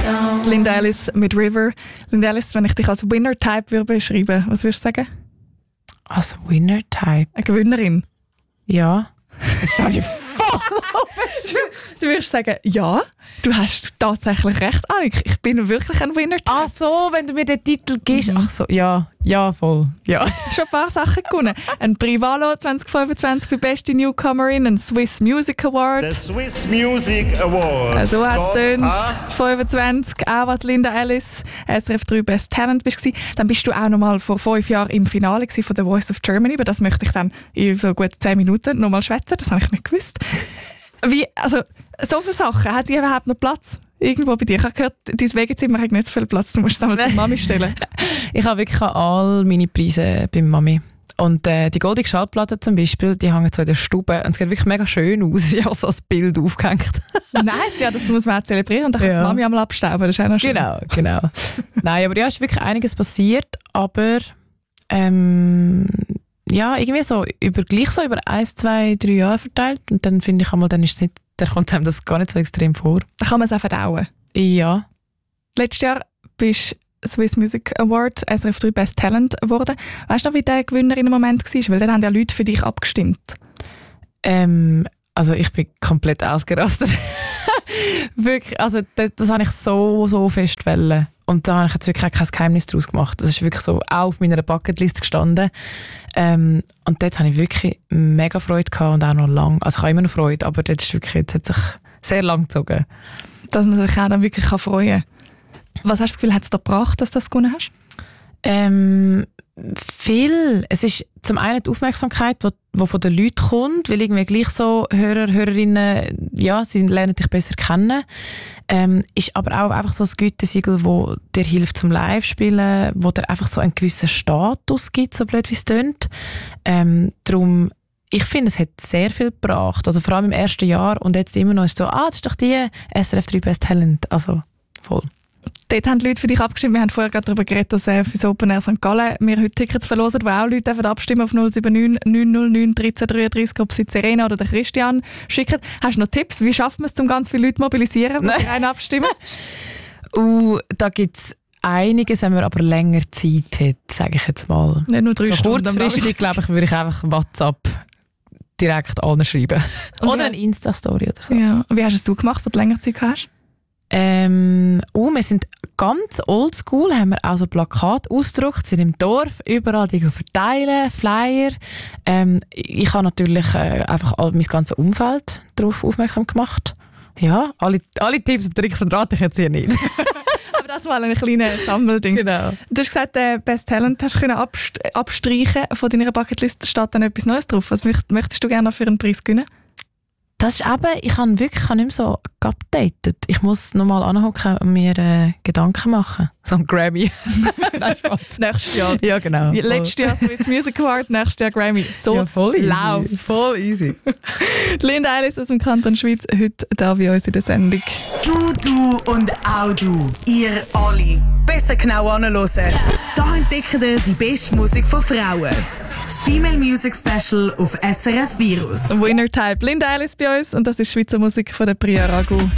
Linda Ellis mit River. Linda Ellis, wenn ich dich als Winner-Type würde beschreiben, was würdest du sagen? Als Winner-Type? Eine Gewinnerin? Ja. Das ist eigentlich voll. Du würdest sagen, ja, du hast tatsächlich recht. Ich bin wirklich ein Winner-Type. Ach so, wenn du mir den Titel gibst. Ach so, ja, voll. Ja. Schon ein paar Sachen gewonnen. Ein Privalo 2025 für beste Newcomerin, ein Swiss Music Award. Der Swiss Music Award. So hat es tönt. 25, auch was Linda Ellis, SRF 3 Best Talent bist. Dann bist du auch noch mal vor 5 Jahren im Finale von The Voice of Germany. Über das möchte ich dann in so gut 10 Minuten noch mal schwätzen. Das habe ich nicht gewusst. So viele Sachen. Hat die überhaupt noch Platz? Irgendwo bei dir? Ich habe gehört, dein Wegezimmer hat nicht so viel Platz. Du musst es einmal bei Mami stellen. Ich habe wirklich all meine Preise bei Mami. Und die goldige Schallplatte zum Beispiel, die hängen so in der Stube. Und es sieht wirklich mega schön aus. Ich habe so ein Bild aufgehängt. Nice, ja, das muss man auch zelebrieren. Und dann kann Mami einmal abstauben. Das ist auch noch schön. Genau. Nein, aber ja, es ist wirklich einiges passiert. Aber ja, irgendwie so über 1, 2, 3 Jahre verteilt. Und dann finde ich einmal, dann kommt einem das gar nicht so extrem vor. Dann kann man es auch verdauen. Ja. Letztes Jahr bist du Swiss Music Award, SRF 3 Best Talent geworden. Weißt du noch, wie der Gewinner im Moment war? Weil dann haben ja Leute für dich abgestimmt. Also ich bin komplett ausgerastet. Wirklich, also das habe ich so fest wollen. Und da habe ich jetzt wirklich kein Geheimnis daraus gemacht. Das ist wirklich so auch auf meiner Bucketlist gestanden. Und dort hatte ich wirklich mega Freude gehabt und auch noch lang. Also ich habe immer noch Freude, aber das ist wirklich, jetzt hat sich sehr lang gezogen. Dass man sich auch dann wirklich freuen kann. Was hast du das Gefühl, hat es da gebracht, dass du das gewonnen hast? Viel. Es ist zum einen die Aufmerksamkeit, die von den Leuten kommt, weil irgendwie gleich so Hörerinnen, ja, sie lernen dich besser kennen. Ist aber auch einfach so ein Gütesiegel, das dir hilft zum Live-Spielen, wo dir einfach so einen gewissen Status gibt, so blöd wie es tönt. Darum, ich finde, es hat sehr viel gebracht. Also vor allem im ersten Jahr und jetzt immer noch ist so, das ist doch die SRF 3 Best Talent. Also voll. Dort haben die Leute für dich abgestimmt. Wir haben vorher gerade darüber geredet, dass für das Open Air St. Gallen wir heute Tickets verlosen, wo auch Leute abstimmen auf 079 909 1333, ob sie Serena oder Christian schicken. Hast du noch Tipps? Wie schaffen wir es, um ganz viele Leute mobilisieren, die für einen abstimmen? Da gibt es einiges, wenn man aber länger Zeit hat, sage ich jetzt mal. Nicht nur 3 Stunden. Kurzfristig, glaube ich, würde ich einfach WhatsApp direkt allen schreiben. Oder eine Insta-Story oder so. Ja. Und wie hast du es gemacht, wo du länger Zeit hast? Wir sind ganz oldschool, haben wir auch so Plakate ausgedruckt, sind im Dorf, überall die verteilen, Flyer. Ich habe natürlich einfach mein ganzes Umfeld darauf aufmerksam gemacht. Ja, alle Tipps und Tricks verrate ich jetzt hier nicht. Aber das war ein kleines Sammelding. Genau. Du hast gesagt, Best Talent hast du abstreichen von deiner Bucketlist. Da steht dann etwas Neues drauf. Was möchtest du gerne für einen Preis gewinnen? Das ist eben, ich habe nicht mehr so geupdatet. Ich muss nochmal anhocken und mir Gedanken machen. So ein Grammy. Nein, Spaß. Nächstes Jahr. Ja, genau. Letztes Jahr Swiss Music Award, nächstes Jahr Grammy. So ja, voll easy. Läuft. Voll easy. Linda Ellis aus dem Kanton Schweiz, heute da bei uns in der Sendung. Du und auch du. Ihr alle. Besser genau anhören. Da entdeckt ihr die beste Musik von Frauen. Das Female Music Special auf SRF Virus. Winner Type Linda Ellis bei uns und das ist Schweizer Musik von der Priya Ragu.